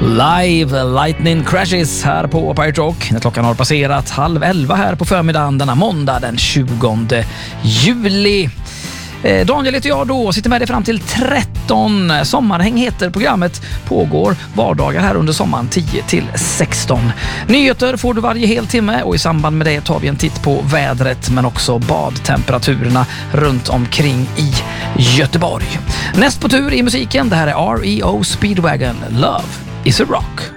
Live Lightning Crashes här på Pirate Rock. När klockan har passerat 10:30 här på förmiddagen denna måndag den 20 juli. Daniel heter jag då, sitter med dig fram till 13. Sommarhäng heter programmet, pågår vardagar här under sommaren 10 till 16. Nyheter får du varje hel timme och i samband med det tar vi en titt på vädret men också badtemperaturerna runt omkring i Göteborg. Näst på tur i musiken, det här är REO Speedwagon, Love is a Rock.